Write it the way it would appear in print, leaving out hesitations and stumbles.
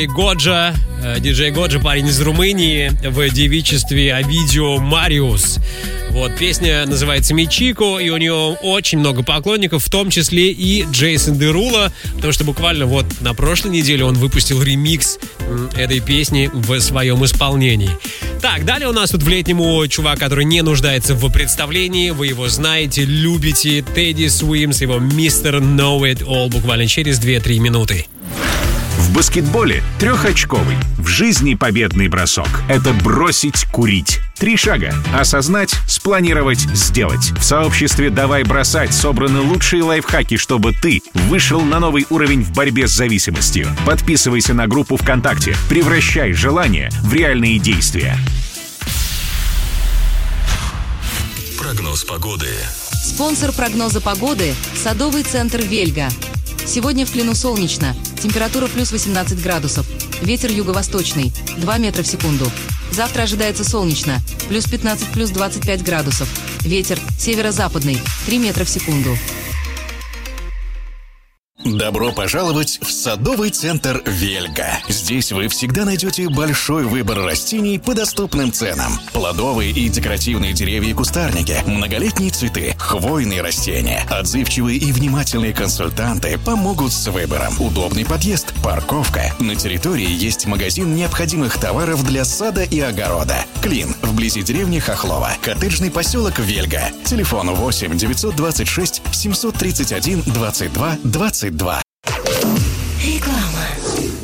Годжа, диджей Годжа, парень из Румынии, в девичестве Овидио Мариус. Вот, песня называется «Мичико», и у нее очень много поклонников, в том числе и Джейсон Дерула, потому что буквально вот на прошлой неделе он выпустил ремикс этой песни в своем исполнении. Так, далее у нас тут в летнему чувак, который не нуждается в представлении, вы его знаете, любите, Тедди Суимс, его «Mr. Know It All» буквально через 2-3 минуты. В баскетболе трехочковый, в жизни победный бросок – это бросить курить. 3 шага. Осознать, спланировать, сделать. В сообществе «Давай бросать» собраны лучшие лайфхаки, чтобы ты вышел на новый уровень в борьбе с зависимостью. Подписывайся на группу ВКонтакте. Превращай желания в реальные действия. Прогноз погоды. Спонсор прогноза погоды – садовый центр «Вельга». Сегодня в Клину солнечно. Температура плюс 18 градусов. Ветер юго-восточный, 2 метра в секунду. Завтра ожидается солнечно. Плюс 15, плюс 25 градусов. Ветер северо-западный, 3 метра в секунду. Добро пожаловать в садовый центр «Вельга». Здесь вы всегда найдете большой выбор растений по доступным ценам. Плодовые и декоративные деревья и кустарники, многолетние цветы, хвойные растения. Отзывчивые и внимательные консультанты помогут с выбором. Удобный подъезд, парковка. На территории есть магазин необходимых товаров для сада и огорода. Клин, вблизи деревни Хохлова. Коттеджный поселок «Вельга». Телефон 8 926 731 22 22. Реклама.